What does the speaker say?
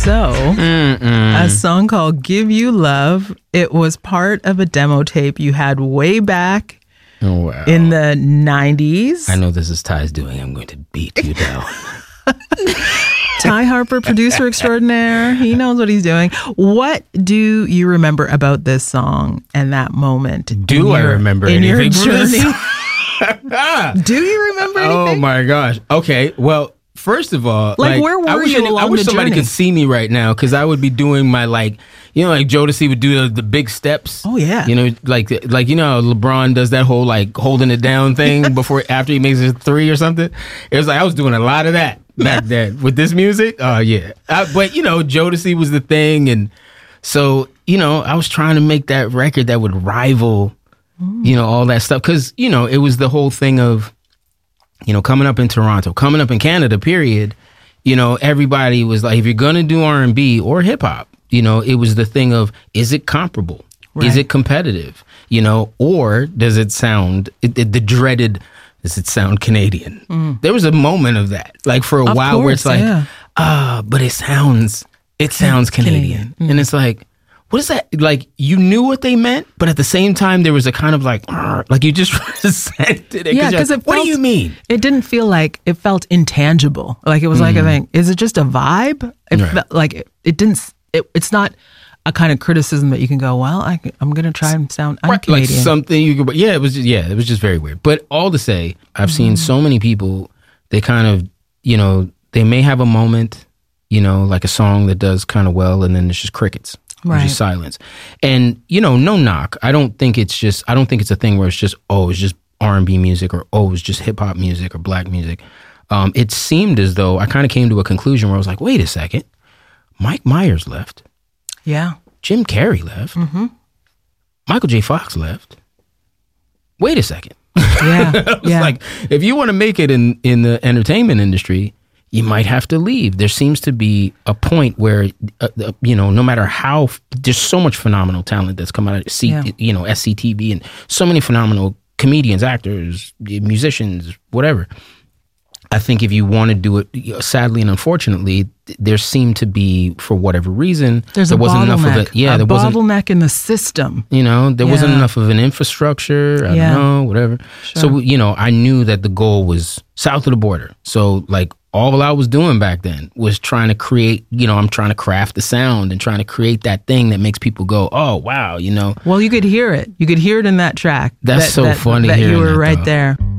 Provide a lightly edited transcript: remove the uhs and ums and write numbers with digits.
So, a song called Give You Love. It was part of a demo tape you had way back in the 90s. I know this is Ty's doing. I'm going to beat you down. Ty Harper, producer extraordinaire. He knows what he's doing. What do you remember about this song and that moment? I remember anything from this? Do you remember anything? Oh my gosh. Okay. Well, first of all, where were you along I wish the somebody journey? could see me right now, because I would be doing my like Jodeci would do the big steps. Oh yeah. Like how LeBron does that whole like holding it down thing after he makes his three or something. It was like I was doing a lot of that back then with this music. Oh yeah. But Jodeci was the thing, and so I was trying to make that record that would rival all that stuff, because it was the whole thing of coming up in Toronto, coming up in Canada, period. Everybody was like, if you're going to do R&B or hip hop, it was the thing of, is it comparable? Right. Is it competitive? Or does it sound, the dreaded, does it sound Canadian? There was a moment of that, like for a while, where it's like, but it sounds Canadian. And it's like, what is that? Like, you knew what they meant, but at the same time, there was a kind of like you just resented it. Yeah, because what do you mean? It didn't feel like, it felt intangible. Like it was like a thing. Is it just a vibe? It felt like it didn't. It's not a kind of criticism that you can go, well, I'm going to try and sound Canadian. Like something you could. Yeah, it was just very weird. But all to say, I've seen so many people. They kind of they may have a moment, like a song that does kind of well, and then it's just crickets. Right. Just silence. And, no knock. I don't think it's a thing where it's just R&B music, or, it's just hip hop music or black music. It seemed as though I kind of came to a conclusion where I was like, wait a second. Mike Myers left. Yeah. Jim Carrey left. Mm-hmm. Michael J. Fox left. Wait a second. Yeah. Like, if you want to make it in the entertainment industry, you might have to leave. There seems to be a point where, no matter how, there's so much phenomenal talent that's come out of SCTV, and so many phenomenal comedians, actors, musicians, whatever. I think if you want to do it, sadly and unfortunately, there seemed to be, for whatever reason, there wasn't enough of it. Yeah, there wasn't bottleneck in the system. There wasn't enough of an infrastructure. I don't know, whatever. Sure. So, I knew that the goal was south of the border. So, like, all I was doing back then was trying to create, I'm trying to craft the sound and trying to create that thing that makes people go, oh, wow, Well, you could hear it. You could hear it in that track. That's so funny. That you were right there.